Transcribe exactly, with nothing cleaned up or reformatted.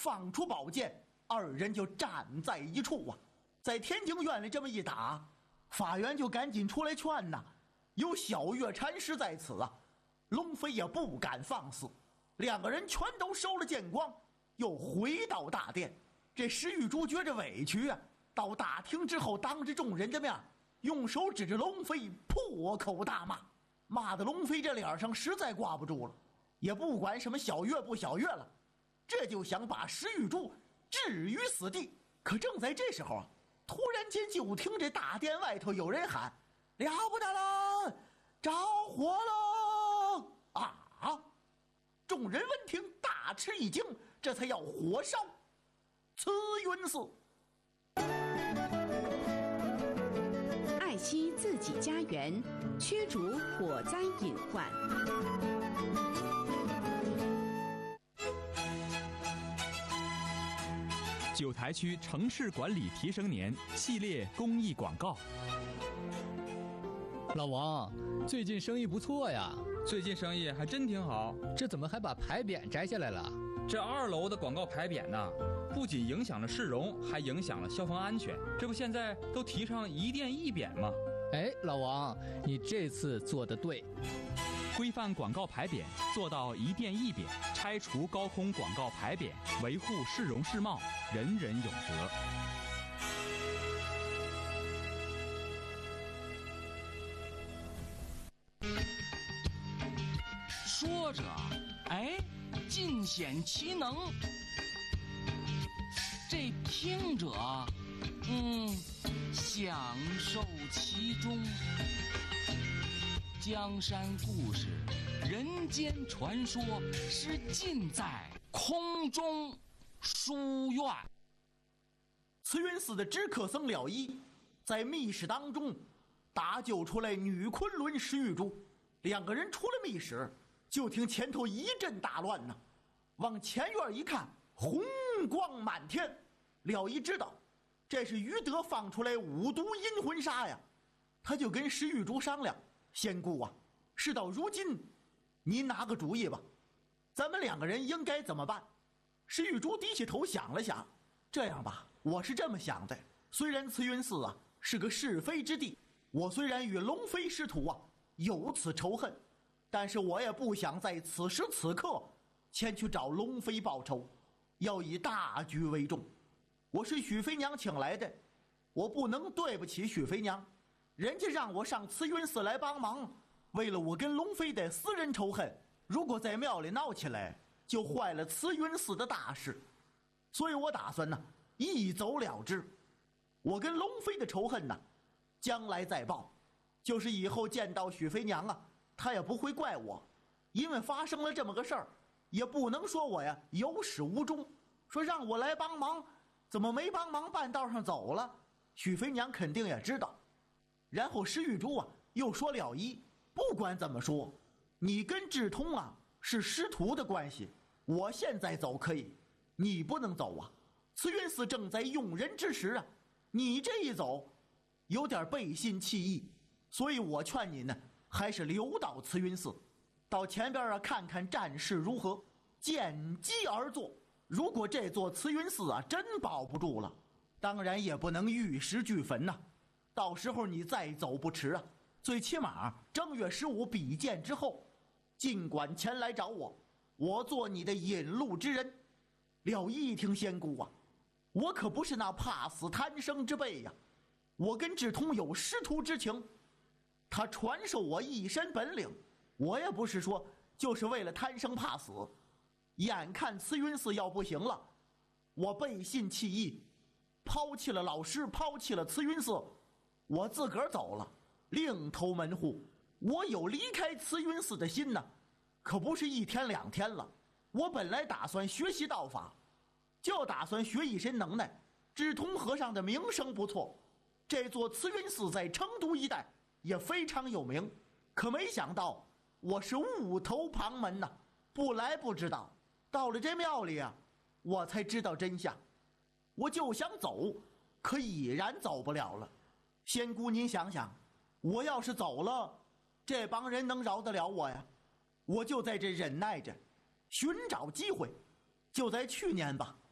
放出宝剑，二人就站在一处啊。在天津院里这么一打，法院就赶紧出来劝呐，有小月禅师在此啊，龙飞也不敢放肆。两个人全都收了剑光，又回到大殿。这石玉珠觉着委屈啊，到大厅之后，当着众人的面，用手指着龙飞破口大骂，骂得龙飞这脸上实在挂不住了，也不管什么小月不小月了，这就想把石玉珠置于死地。可正在这时候啊，突然间就听这大殿外头有人喊：了不得了，着火了啊！众人闻听大吃一惊，这才要火烧慈云寺。 爱惜自己家园，驱逐火灾隐患。 九台区城市管理提升年系列公益广告。 老王，最近生意不错呀。 最近生意还真挺好。 这怎么还把牌匾摘下来了？ 这二楼的广告牌匾呢，不仅影响了市容，还影响了消防安全。这不现在都提倡一店一匾吗？ 哎，老王，你这次做得对。 规范广告牌匾，做到一店一匾，拆除高空广告牌匾，维护市容市貌，人人有责。 说着，哎，尽显其能；这听者，嗯，享受其中。江山故事、人间传说，是尽在空中书院。 慈云寺的知客僧了一在密室当中搭救出来女昆仑石玉珠，两个人出了密室，就听前头一阵大乱呐，往前院一看，红光满天。了一知道这是于德放出来五毒阴魂砂呀，他就跟石玉珠商量：仙姑啊，事到如今，您拿个主意吧，咱们两个人应该怎么办？石玉珠低下头想了想，这样吧，我是这么想的，虽然慈云寺啊是个是非之地，我虽然与龙飞师徒啊有此仇恨，但是我也不想在此时此刻前去找龙飞报仇，要以大局为重。我是许飞娘请来的，我不能对不起许飞娘，人家让我上慈云寺来帮忙，为了我跟龙飞的私人仇恨，如果在庙里闹起来，就坏了慈云寺的大事，所以我打算呢一走了之。我跟龙飞的仇恨呢，将来再报，就是以后见到许飞娘啊，她也不会怪我，因为发生了这么个事儿，也不能说我呀有始无终，说让我来帮忙，怎么没帮忙半道上走了，许飞娘肯定也知道。然后石玉珠啊又说了一，不管怎么说，你跟智通啊是师徒的关系，我现在走可以，你不能走啊，慈云寺正在用人之时啊，你这一走有点背信弃义，所以我劝你呢还是留到慈云寺，到前边啊看看战事如何，见机而作。如果这座慈云寺啊真保不住了，当然也不能玉石俱焚呐、啊，到时候你再走不迟啊，最起码正月十五比剑之后，尽管前来找我，我做你的引路之人。了一听仙姑啊，我可不是那怕死贪生之辈呀、啊，我跟智通有师徒之情，他传授我一身本领，我也不是说就是为了贪生怕死。眼看慈云寺要不行了，我背信弃义，抛弃了老师，抛弃了慈云寺，我自个儿走了，另投门户。我有离开慈云寺的心呢，可不是一天两天了。我本来打算学习道法，就打算学一身能耐。智通和尚的名声不错，这座慈云寺在成都一带也非常有名，可没想到我是误投旁门呐、啊，不来不知道，到了这庙里啊，我才知道真相。我就想走，可已然走不了了。仙姑您想想，我要是走了，这帮人能饶得了我呀？我就在这忍耐着，寻找机会。就在去年吧，